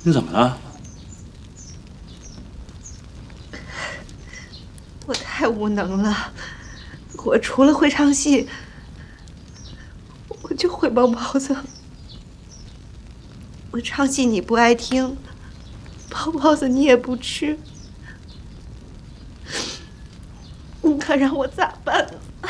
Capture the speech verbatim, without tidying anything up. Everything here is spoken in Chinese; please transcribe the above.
你怎么了？ 我太无能了，我除了会唱戏，我就会包包子。我唱戏你不爱听，包包子你也不吃，你可让我咋办呢？